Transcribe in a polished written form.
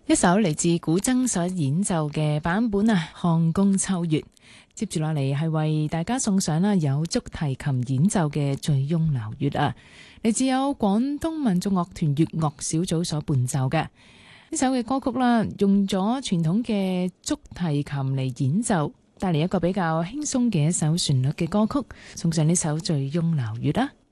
一首嚟自古箏所演奏嘅版本啊，《漢宮秋月》。接住落嚟係為大家送上啦，有竹提琴演奏嘅《醉翁樓月》啊，嚟自有廣東民族樂團粵樂小組所伴奏嘅呢首嘅歌曲啦，用咗傳統嘅竹提琴嚟演奏，帶嚟一個比較輕鬆嘅一首旋律嘅歌曲，送上呢首《醉翁樓月》啦。